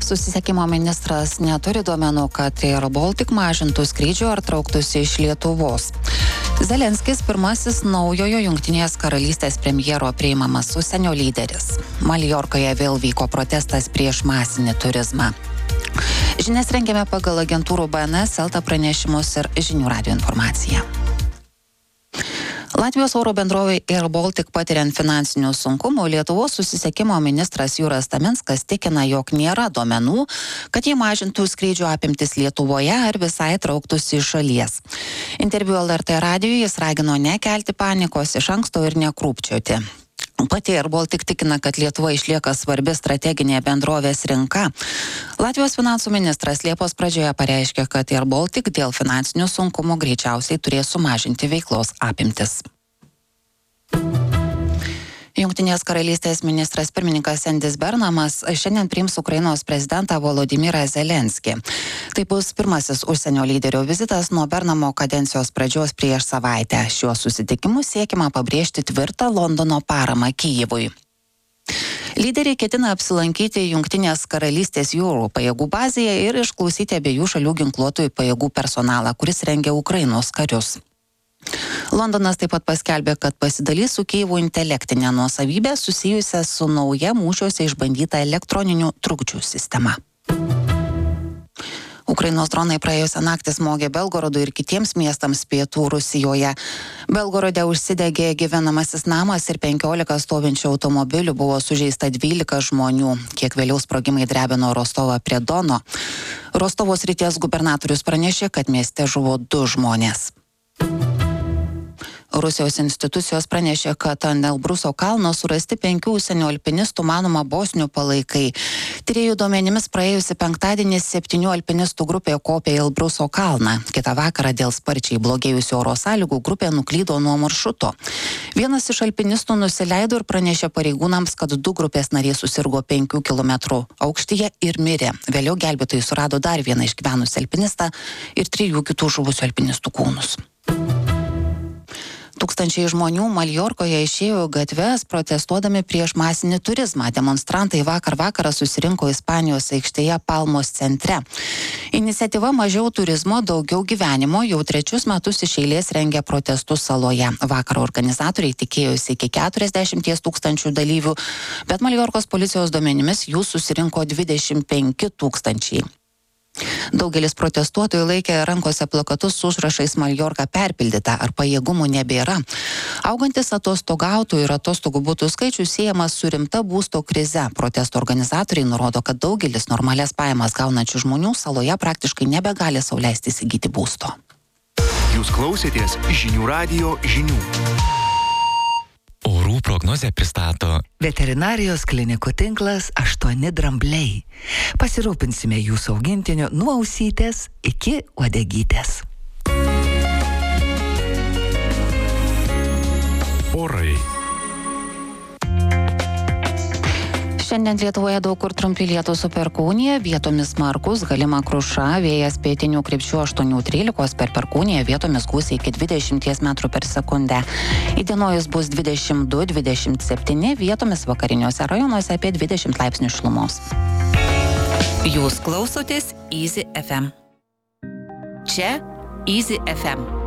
Susisiekimo ministras neturi duomenų, kad Air Baltic mažintų skrydžių ar trauktųsi iš Lietuvos. Zelenskis pirmasis naujojo Jungtinės karalystės premjero priimamas užsienio lyderis. Maljorkoje vėl vyko protestas prieš masinį turizmą. Žinias rengiame pagal agentūrų BNS, Elta pranešimus ir žinių radijo informaciją. Latvijos oro bendrovei Air Baltic patiriant finansinių sunkumų, Lietuvos susisiekimo ministras Jūras Taminskas tikina, jog nėra duomenų, kad jie mažintų skrydžių apimtis Lietuvoje ar visai trauktųsi iš šalies. Interviu LRT radijui jis ragino nekelti panikos iš anksto ir nekrūpčioti. Pati Air Baltic tikina, kad Lietuva išlieka svarbi strateginė bendrovės rinka. Latvijos finansų ministras Liepos pradžioje pareiškė, kad Air Baltic dėl finansinių sunkumų greičiausiai turės sumažinti veiklos apimtis. Jungtinės karalystės ministras pirmininkas Endis Bernamas šiandien priims Ukrainos prezidentą Volodymyrą Zelenskį. Tai bus pirmasis užsienio lyderio vizitas nuo Bernamo kadencijos pradžios prieš savaitę. Šiuo susitikimu siekiama pabrėžti tvirtą Londono paramą Kijevui. Lyderiai ketina apsilankyti Jungtinės karalystės jūrų pajėgų bazėje ir išklausyti abiejų šalių ginkluotųjų pajėgų personalą, kuris rengia Ukrainos karius. Londonas taip pat paskelbė, kad pasidalys su Kijevu intelektinę nuosavybę susijusią su nauja mūšiuose išbandyta elektroninių trukdžių sistema. Ukrainos dronai praėjusią naktį smogė Belgorodui ir kitiems miestams pietų Rusijoje. Belgorode užsidegė gyvenamasis namas ir 15 stovinčių automobilių, buvo sužeista 12 žmonių. Kiek vėliau sprogimai drebino Rostovą prie Dono. Rostovo srities gubernatorius pranešė, kad mieste žuvo 2 žmonės. Rusijos institucijos pranešė, kad ant Elbruso kalno surasti 5 užsienio alpinistų manoma bosnių palaikai. Tyrėjų duomenimis praėjusį penktadienį 7 alpinistų grupė kopė į Elbruso kalną. Kitą vakarą dėl sparčiai blogėjusių oro sąlygų grupė nuklydo nuo maršruto. Vienas iš alpinistų nusileido ir pranešė pareigūnams, kad 2 grupės nariai susirgo 5 km aukštyje ir mirė. Vėliau gelbėtojai surado dar vieną išgyvenusį alpinistą ir 3 kitų žuvusių alpinistų kūnus. Tūkstančiai žmonių Maljorkoje išėjo gatves protestuodami prieš masinį turizmą. Demonstrantai vakar vakarą susirinko Ispanijos aikštėje Palmos centre. Iniciatyva Mažiau turizmo, daugiau gyvenimo jau 3 metus iš eilės rengia protestus saloje. Vakar organizatoriai tikėjosi iki 40 000 dalyvių, bet Maljorkos policijos duomenimis jų susirinko 25 000. Daugelis protestuotojų laikė rankose plakatus su užrašais Maljorka perpildyta ar pajėgumų nebėra. Augantis atostogautojų ir atostogų butų skaičius siejamas su rimta būsto krize. Protesto organizatoriai nurodo, kad daugelis normalias pajamas gaunančių žmonių saloje praktiškai nebegali sau leisti įsigyti būsto. Jūs klausėtės žinių radijo žinių. Orų prognozę pristato Veterinarijos klinikų tinklas 8 drambliai. Pasirūpinsime jūsų augintiniu nuo ausytės iki uodegytės. orai. Šiandien Lietuvoje daug kur trumpi lietūs su perkūnija, vietomis smarkus, galima kruša, vėjas pietinių krypčių 8-13, per perkūniją vietomis gūsiai iki 20 metrų per sekundę. Įdienojus bus 22-27, vietomis vakariniuose rajonuose apie 20 laipsnių šilumos. Jūs klausotės Easy FM. Čia Easy FM.